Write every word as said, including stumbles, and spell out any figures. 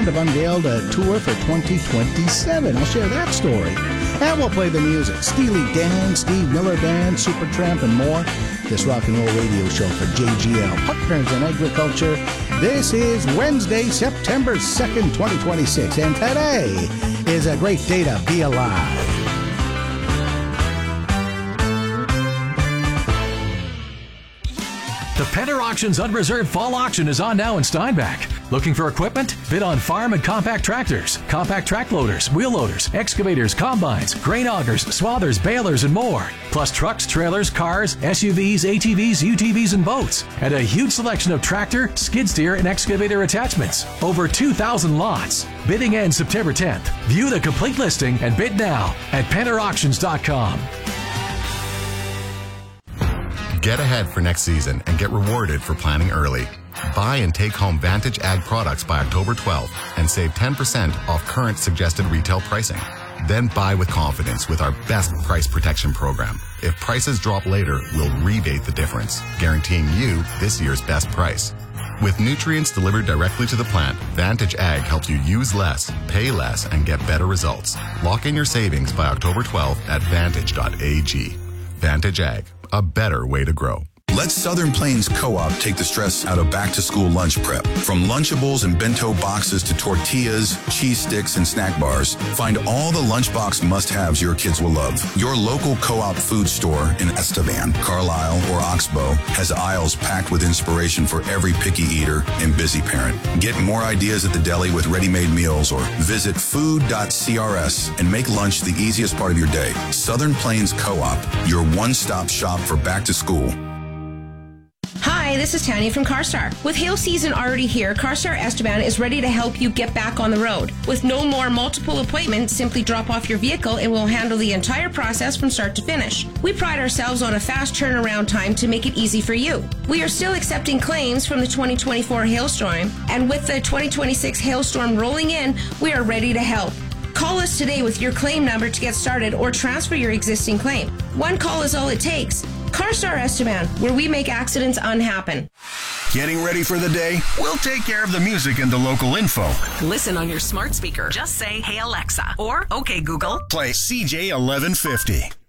band have unveiled a tour for twenty twenty-seven. I'll share that story. And we'll play the music. Steely Dan, Steve Miller Band, Supertramp, and more. This rock and roll radio show for J G L, Partners in Agriculture. This is Wednesday, September second, twenty twenty-six. And today is a great day to be alive. The Penner Auctions Unreserved Fall Auction is on now in Steinbach. Looking for equipment? Bid on farm and compact tractors, compact track loaders, wheel loaders, excavators, combines, grain augers, swathers, balers, and more. Plus trucks, trailers, cars, S U Vs, A T Vs, U T Vs, and boats. And a huge selection of tractor, skid steer, and excavator attachments. Over two thousand lots. Bidding ends September tenth. View the complete listing and bid now at penner auctions dot com. Get ahead for next season and get rewarded for planning early. Buy and take home Vantage Ag products by October twelfth and save ten percent off current suggested retail pricing. Then buy with confidence with our best price protection program. If prices drop later, we'll rebate the difference, guaranteeing you this year's best price. With nutrients delivered directly to the plant, Vantage Ag helps you use less, pay less, and get better results. Lock in your savings by October twelfth at vantage dot a g. Vantage Ag, a better way to grow. Let Southern Plains Co-op take the stress out of back-to-school lunch prep. From Lunchables and bento boxes to tortillas, cheese sticks, and snack bars, find all the lunchbox must-haves your kids will love. Your local Co-op food store in Estevan, Carlisle, or Oxbow has aisles packed with inspiration for every picky eater and busy parent. Get more ideas at the deli with ready-made meals or visit food dot c r s and make lunch the easiest part of your day. Southern Plains Co-op, your one-stop shop for back-to-school. Hi, this is Tanya from CarStar. With hail season already here, CarStar Esteban is ready to help you get back on the road. With no more multiple appointments, simply drop off your vehicle and we'll handle the entire process from start to finish. We pride ourselves on a fast turnaround time to make it easy for you. We are still accepting claims from the twenty twenty-four hailstorm, and with the twenty twenty-six hailstorm rolling in, we are ready to help. Call us today with your claim number to get started or transfer your existing claim. One call is all it takes. CarStar Esteban, where we make accidents unhappen. Getting ready for the day? We'll take care of the music and the local info. Listen on your smart speaker. Just say, "Hey Alexa," or "Okay Google." Play C J eleven fifty.